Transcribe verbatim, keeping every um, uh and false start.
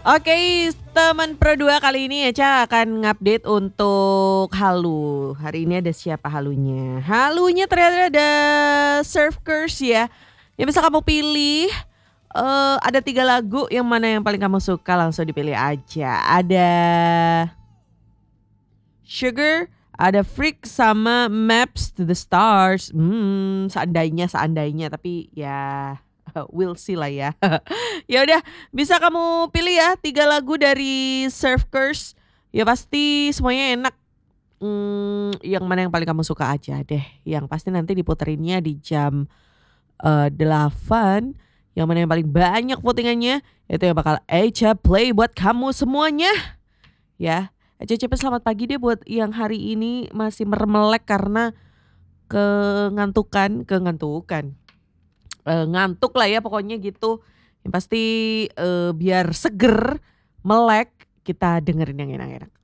Oke, teman Pro dua kali ini Eca akan ngupdate untuk halu. Hari ini ada siapa halunya? Halunya ternyata ada Surf Curse ya. Yang bisa kamu pilih eh ada tiga lagu, yang mana yang paling kamu suka langsung dipilih aja. Ada Sugar, ada Freak sama Maps to the Stars. Hmm, seandainya seandainya tapi ya we'll see lah ya. Ya udah, bisa kamu pilih ya tiga lagu dari Surf Curse. Ya pasti semuanya enak. Hmm, yang mana yang paling kamu suka aja deh. Yang pasti nanti diputerinnya di jam eh, delapan. Yang mana yang paling banyak votingannya itu yang bakal Eca play buat kamu semuanya. Ya, Eca cepet selamat pagi deh buat yang hari ini masih meremelek karena kengantukan, kengantukan. Eh, ngantuk lah ya pokoknya gitu. Yang pasti eh, biar seger, melek, kita dengerin yang enak-enak.